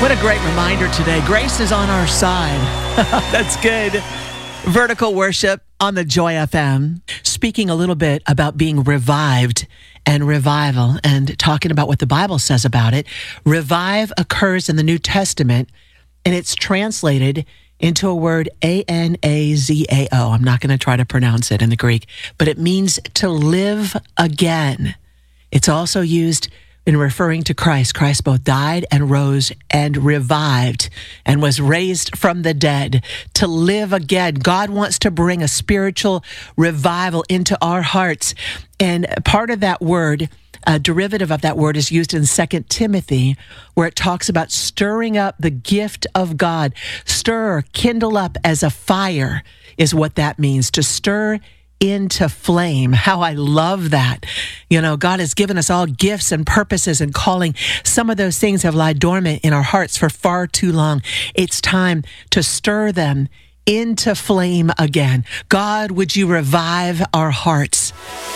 What a great reminder today. Grace is on our side. That's good. Vertical worship on the Joy FM. Speaking a little bit about being revived and revival and talking about what the Bible says about it. Revive occurs in the New Testament and it's translated into a word A-N-A-Z-A-O. I'm not going to try to pronounce it in the Greek, but it means to live again. It's also used in referring to Christ. Christ both died and rose and revived and was raised from the dead to live again. God wants to bring a spiritual revival into our hearts. And part of that word, a derivative of that word, is used in 2 Timothy, where it talks about stirring up the gift of God. Stir, kindle up as a fire is what that means, to stir into flame. How I love that. You know, God has given us all gifts and purposes and calling. Some of those things have lied dormant in our hearts for far too long. It's time to stir them into flame again. God, would you revive our hearts?